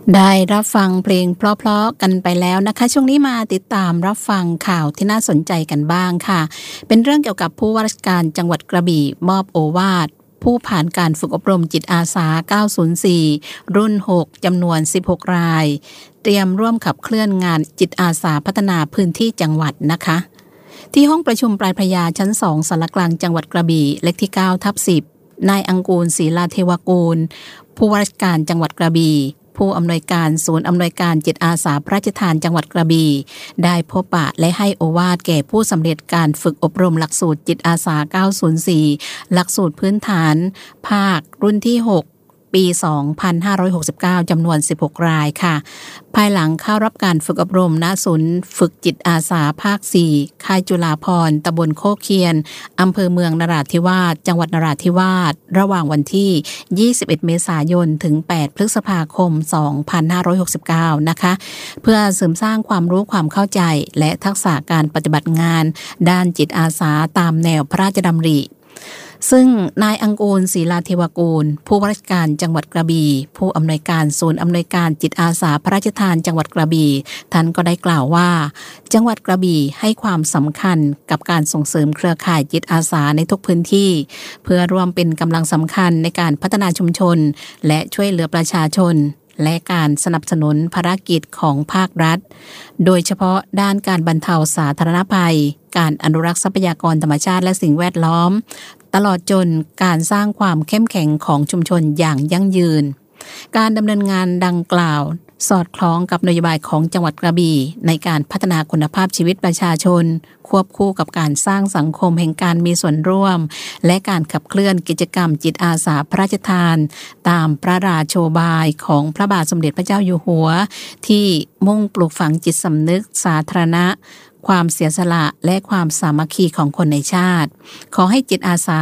ได้รับฟังเพลงเพราะๆกันไปแล้วนะคะช่วงนี้มาติดตามรับฟังข่าวที่น่าสนใจกันบ้างค่ะเป็นเรื่องเกี่ยวกับผู้ว่าราชการจังหวัดกระบี่มอบโอวาทผู้ผ่านการฝึกอบรมจิตอาสา904รุ่น6จำนวน16รายเตรียมร่วมขับเคลื่อนงานจิตอาสาพัฒนาพื้นที่จังหวัดนะคะที่ห้องประชุมปลายพระยาชั้น2สารกลางจังหวัดกระบี่เลขที่9/10นายอังกูลศรีลาเทวกูลผู้ว่าราชการจังหวัดกระบี่ผู้อำนวยการศูนย์อำนวยการจิตอาสาพระราชทานจังหวัดกระบี่ได้พบปะและให้โอวาทแก่ผู้สำเร็จการฝึกอบรมหลักสูตรจิตอาสา904หลักสูตรพื้นฐานภาครุ่นที่6ปี2569จำนวน16รายค่ะภายหลังเข้ารับการฝึกอบรมณศูนย์ฝึกจิตอาสาภาค4ค่ายจุฬาภรณ์ตำบลโคกเคียนอำเภอเมืองนราธิวาสจังหวัดนราธิวาสระหว่างวันที่21เมษายนถึง8พฤษภาคม2569นะคะเพื่อเสริมสร้างความรู้ความเข้าใจและทักษะการปฏิบัติงานด้านจิตอาสาตามแนวพระราชดำริซึ่งนายอังกูลศรีลาเทวกูลผู้ว่าราชการจังหวัดกระบี่ผู้อำนวยการศูนย์อำนวยการจิตอาสาพระราชทานจังหวัดกระบี่ท่านก็ได้กล่าวว่าจังหวัดกระบี่ให้ความสำคัญกับการส่งเสริมเครือข่ายจิตอาสาในทุกพื้นที่เพื่อร่วมเป็นกำลังสำคัญในการพัฒนาชุมชนและช่วยเหลือประชาชนและการสนับสนุนภารกิจของภาครัฐโดยเฉพาะด้านการบรรเทาสาธารณภัยการอนุรักษ์ทรัพยากรธรรมชาติและสิ่งแวดล้อมตลอดจนการสร้างความเข้มแข็งของชุมชนอย่างยั่งยืนการดำเนินงานดังกล่าวสอดคล้องกับนโยบายของจังหวัดกระบี่ในการพัฒนาคุณภาพชีวิตประชาชนควบคู่กับการสร้างสังคมแห่งการมีส่วนร่วมและการขับเคลื่อนกิจกรรมจิตอาสาพระราชทานตามพระราโชบายของพระบาทสมเด็จพระเจ้าอยู่หัวที่มุ่งปลูกฝังจิตสำนึกสาธารณะความเสียสละและความสามัคคีของคนในชาติขอให้จิตอาสา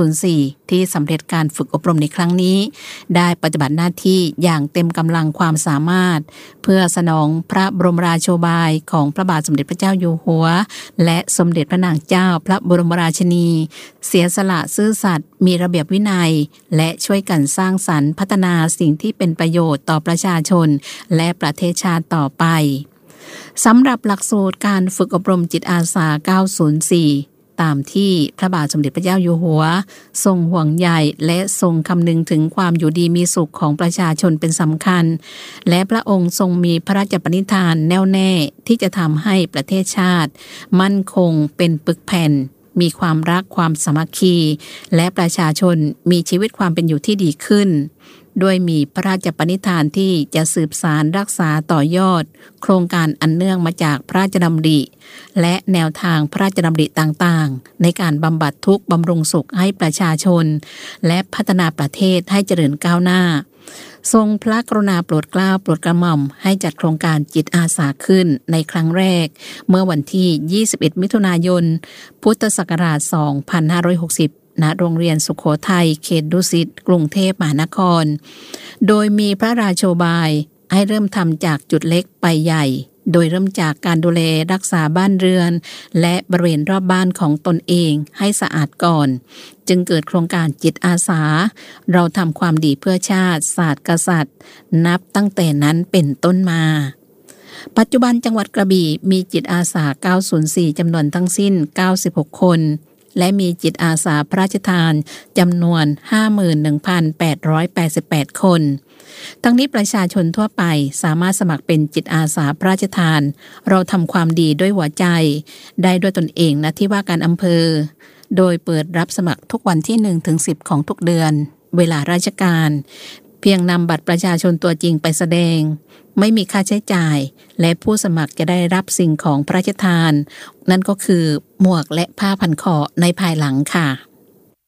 904ที่สำเร็จการฝึกอบรมในครั้งนี้ได้ปฏิบัติหน้าที่อย่างเต็มกำลังความสามารถเพื่อสนองพระบรมราโชบายของพระบาทสมเด็จพระเจ้าอยู่หัวและสมเด็จพระนางเจ้าพระบรมราชินีเสียสละซื่อสัตย์มีระเบียบวินัยและช่วยกันสร้างสรรค์พัฒนาสิ่งที่เป็นประโยชน์ต่อประชาชนและประเทศชาติต่อไปสำหรับหลักสูตรการฝึกอบรมจิตอาสา904ตามที่พระบาทสมเด็จพระเจ้าอยู่หัวทรงห่วงใยและทรงคำนึงถึงความอยู่ดีมีสุขของประชาชนเป็นสำคัญและพระองค์ทรงมีพระราชปณิธานแน่วแน่ที่จะทำให้ประเทศชาติมั่นคงเป็นปึกแผ่นมีความรักความสามัคคีและประชาชนมีชีวิตความเป็นอยู่ที่ดีขึ้นด้วยมีพระราชปณิธานที่จะสืบสานรักษาต่อยอดโครงการอันเนื่องมาจากพระราชดำริและแนวทางพระราชดำริต่างๆในการบำบัดทุกข์บำรุงสุขให้ประชาชนและพัฒนาประเทศให้เจริญก้าวหน้าทรงพระกรุณาโปรดเกล้าโปรดกระหม่อมให้จัดโครงการจิตอาสาขึ้นในครั้งแรกเมื่อวันที่21มิถุนายนพุทธศักราช2560ณโรงเรียนสุโขทัยเขตดุสิตกรุงเทพมหานครโดยมีพระราโชบายให้เริ่มทำจากจุดเล็กไปใหญ่โดยเริ่มจากการดูแลรักษาบ้านเรือนและบริเวณรอบบ้านของตนเองให้สะอาดก่อนจึงเกิดโครงการจิตอาสาเราทำความดีเพื่อชาติศาสตร์กษัตริย์นับตั้งแต่นั้นเป็นต้นมาปัจจุบันจังหวัดกระบี่มีจิตอาสา904จำนวนทั้งสิ้น96คนและมีจิตอาสาพระราชทานจำนวน 51,888 คนทั้งนี้ประชาชนทั่วไปสามารถสมัครเป็นจิตอาสาพระราชทานเราทำความดีด้วยหัวใจได้ด้วยตนเองณที่ว่าการอำเภอโดยเปิดรับสมัครทุกวันที่ 1-10 ของทุกเดือนเวลาราชการเพียงนำบัตรประชาชนตัวจริงไปแสดงไม่มีค่าใช้จ่ายและผู้สมัครจะได้รับสิ่งของพระราชทานนั่นก็คือหมวกและผ้าพันคอในภายหลังค่ะ